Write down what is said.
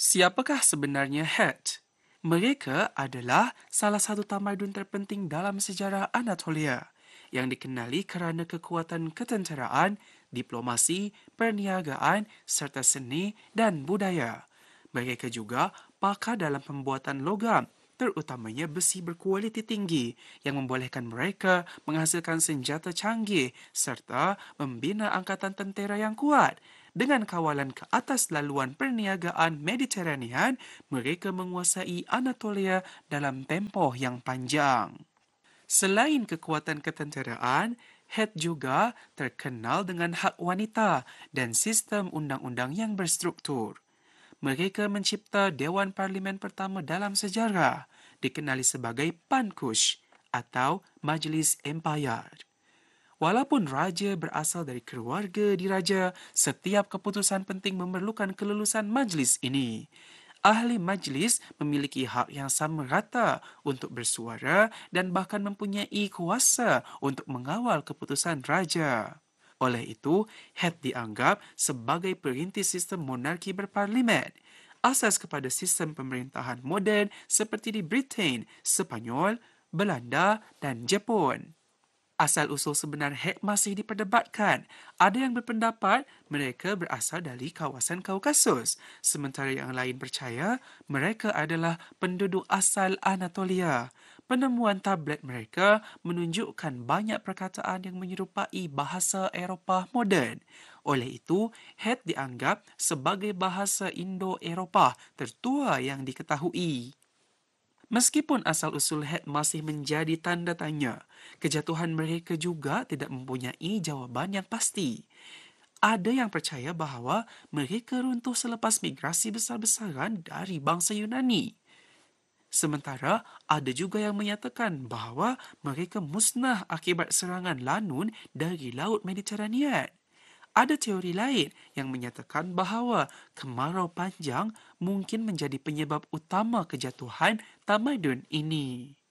Siapakah sebenarnya Het? Mereka adalah salah satu tamadun terpenting dalam sejarah Anatolia yang dikenali kerana kekuatan ketenteraan, diplomasi, perniagaan serta seni dan budaya. Mereka juga pakar dalam pembuatan logam, terutamanya besi berkualiti tinggi yang membolehkan mereka menghasilkan senjata canggih serta membina angkatan tentera yang kuat. Dengan kawalan ke atas laluan perniagaan Mediterranean, mereka menguasai Anatolia dalam tempoh yang panjang. Selain kekuatan ketenteraan, Het juga terkenal dengan hak wanita dan sistem undang-undang yang berstruktur. Mereka mencipta Dewan Parlimen pertama dalam sejarah, dikenali sebagai Pankush atau Majlis Empayar. Walaupun raja berasal dari keluarga diraja, setiap keputusan penting memerlukan kelulusan majlis ini. Ahli majlis memiliki hak yang sama rata untuk bersuara dan bahkan mempunyai kuasa untuk mengawal keputusan raja. Oleh itu, Het dianggap sebagai perintis sistem monarki berparlimen, asas kepada sistem pemerintahan moden seperti di Britain, Sepanyol, Belanda dan Jepun. Asal-usul sebenar Het masih diperdebatkan. Ada yang berpendapat mereka berasal dari kawasan Kaukasus, sementara yang lain percaya mereka adalah penduduk asal Anatolia. Penemuan tablet mereka menunjukkan banyak perkataan yang menyerupai bahasa Eropah moden. Oleh itu, Het dianggap sebagai bahasa Indo-Eropah tertua yang diketahui. Meskipun asal-usul Het masih menjadi tanda tanya, kejatuhan mereka juga tidak mempunyai jawaban yang pasti. Ada yang percaya bahawa mereka runtuh selepas migrasi besar-besaran dari bangsa Yunani. Sementara ada juga yang menyatakan bahawa mereka musnah akibat serangan lanun dari Laut Mediterranean. Ada teori lain yang menyatakan bahawa kemarau panjang mungkin menjadi penyebab utama kejatuhan tamadun ini.